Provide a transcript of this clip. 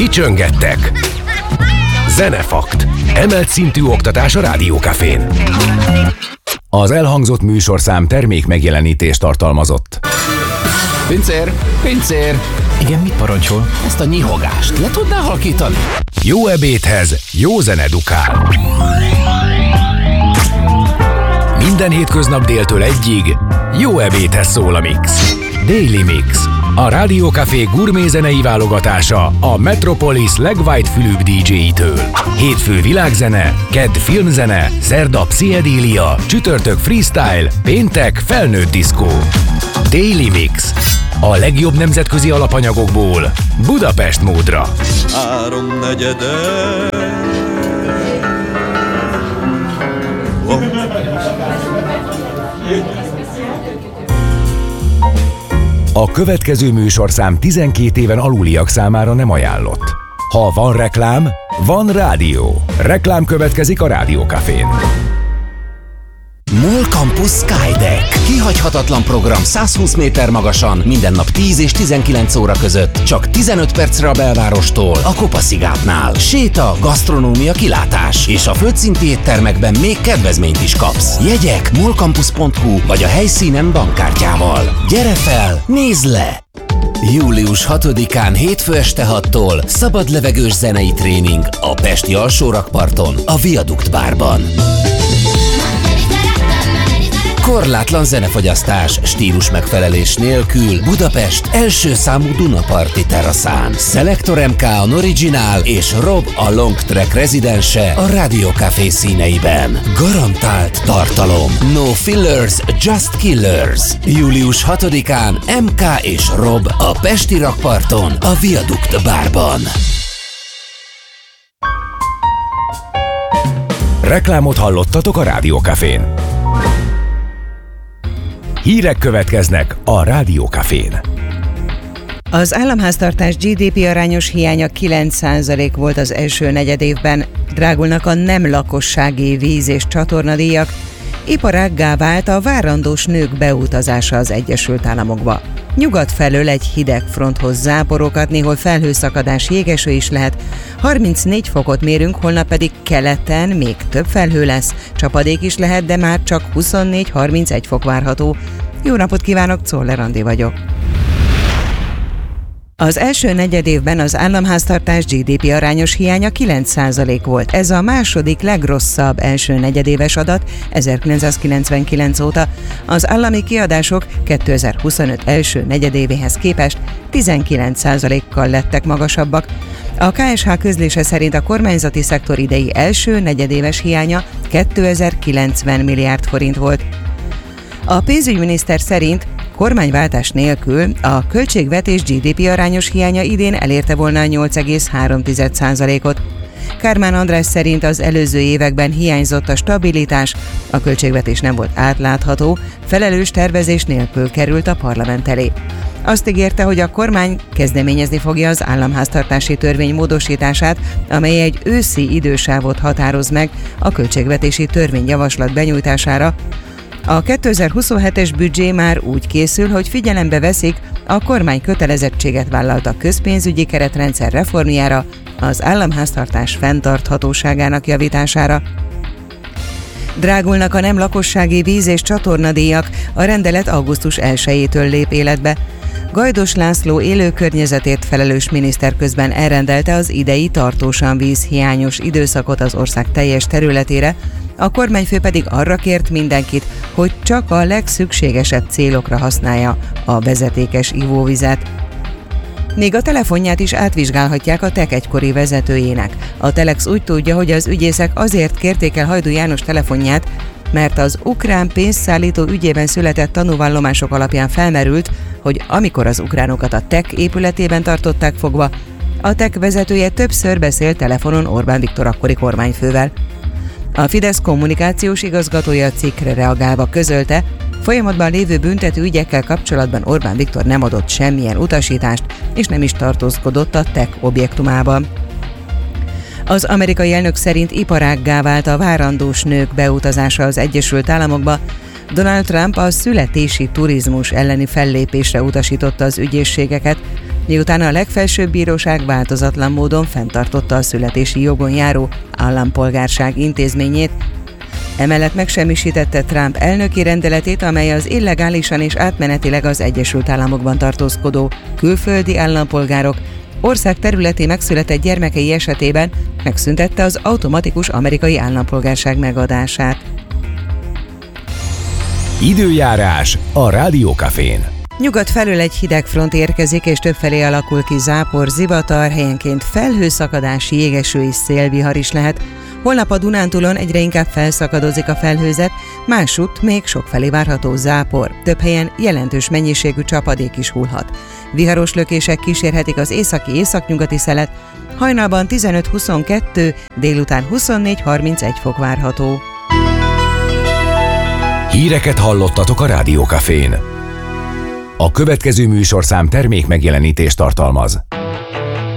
Csöngettek. Zenefakt. Emelt szintű oktatás a Rádió Cafén. Az elhangzott műsorszám termék megjelenítést tartalmazott. Pincér! Pincér! Igen, mit parancsol? Ezt a nyihogást le tudnál halkítani? Jó ebédhez jó zene dukál. Minden hétköznap déltől egyig jó ebédhez szól a Mix. Daily Mix. A Rádió Café gurmé zenei válogatása a Metropolis legwhite-fülűbb DJ-től. Hétfő világzene, kedd filmzene, szerda pszichedélia, csütörtök freestyle, péntek felnőtt diszkó. Daily Mix. A legjobb nemzetközi alapanyagokból Budapest módra. 3/4. A következő műsorszám 12 éven aluliak számára nem ajánlott. Ha van reklám, van rádió. Reklám következik a Rádió Cafén. MOL Campus Skydeck. Kihagyhatatlan program 120 méter magasan, minden nap 10 és 19 óra között, csak 15 percre a belvárostól, a Kopaszigátnál. Séta, gasztronómia, kilátás, és a földszinti éttermekben még kedvezményt is kapsz. Jegyek molcampus.hu vagy a helyszínen bankkártyával. Gyere fel, nézd le! Július 6-án hétfő este 6-tól szabad levegős zenei tréning a pesti alsórakparton, a Viadukt bárban. Korlátlan zenefogyasztás, stílus megfelelés nélkül Budapest első számú Dunaparti teraszán. Selector MK a Original és Rob a Long Track rezidense a Rádió Café színeiben. Garantált tartalom. No fillers, just killers. Július 6-án MK és Rob a pesti rakparton, a Viadukt bárban. Reklámot hallottatok a Rádió Cafén. Hírek következnek a Rádió Cafén. Az államháztartás GDP arányos hiánya 9% volt az első negyedévben. Drágulnak a nem lakossági víz- és csatornadíjak. Iparággá vált a várandós nők beutazása az Egyesült Államokba. Nyugat felől egy hideg fronthoz záporokat, néhol felhőszakadás, jégeső is lehet. 34 fokot mérünk, holnap pedig keleten még több felhő lesz. Csapadék is lehet, de már csak 24-31 fok várható. Jó napot kívánok, Czoller Andi vagyok. Az első negyedévben az államháztartás GDP arányos hiánya 9% volt. Ez a második legrosszabb első negyedéves adat 1999 óta. Az állami kiadások 2025 első negyedévéhez képest 19%-kal lettek magasabbak. A KSH közlése szerint a kormányzati szektor idei első negyedéves hiánya 2090 milliárd forint volt. A pénzügyminiszter szerint kormányváltás nélkül a költségvetés GDP arányos hiánya idén elérte volna a 8,3%-ot. Kármán András szerint az előző években hiányzott a stabilitás, a költségvetés nem volt átlátható, felelős tervezés nélkül került a parlament elé. Azt ígérte, hogy a kormány kezdeményezni fogja az államháztartási törvény módosítását, amely egy őszi idősávot határoz meg a költségvetési törvényjavaslat benyújtására. A 2027-es büdzsé már úgy készül, hogy figyelembe veszik, a kormány kötelezettséget vállalt a közpénzügyi keretrendszer reformjára, az államháztartás fenntarthatóságának javítására. Drágulnak a nem lakossági víz- és csatornadíjak, a rendelet augusztus 1-től lép életbe. Gajdos László élő környezetért felelős miniszter közben elrendelte az idei tartósan vízhiányos időszakot az ország teljes területére, a kormányfő pedig arra kért mindenkit, hogy csak a legszükségesebb célokra használja a vezetékes ivóvizet. Még a telefonját is átvizsgálhatják a TEK egykori vezetőjének. A Telex úgy tudja, hogy az ügyészek azért kérték el Hajdú János telefonját, mert az ukrán pénzszállító ügyében született tanúvallomások alapján felmerült, hogy amikor az ukránokat a TEK épületében tartották fogva, a TEK vezetője többször beszélt telefonon Orbán Viktor akkori kormányfővel. A Fidesz kommunikációs igazgatója a cikkre reagálva közölte, folyamatban lévő büntető ügyekkel kapcsolatban Orbán Viktor nem adott semmilyen utasítást, és nem is tartózkodott a TEK objektumában. Az amerikai elnök szerint iparággá vált a várandós nők beutazása az Egyesült Államokba. Donald Trump a születési turizmus elleni fellépésre utasította az ügyészségeket. miután a legfelsőbb bíróság változatlan módon fenntartotta a születési jogon járó állampolgárság intézményét. Emellett megsemmisítette Trump elnöki rendeletét, amely az illegálisan és átmenetileg az Egyesült Államokban tartózkodó külföldi állampolgárok ország területén megszületett gyermekei esetében megszüntette az automatikus amerikai állampolgárság megadását. Időjárás a Rádiókafén. Nyugat felől egy hideg front érkezik, és többfelé alakul ki zápor, zivatar, helyenként felhőszakadás, jégeső és szélvihar is lehet. Holnap a Dunántúlon egyre inkább felszakadozik a felhőzet, másutt még sokfelé várható zápor. Több helyen jelentős mennyiségű csapadék is hullhat. Viharos lökések kísérhetik az északi-északnyugati szelet, hajnalban 15-22, délután 24-31 fok várható. Híreket hallottatok a Rádiókafén. A következő műsorszám termék megjelenítést tartalmaz.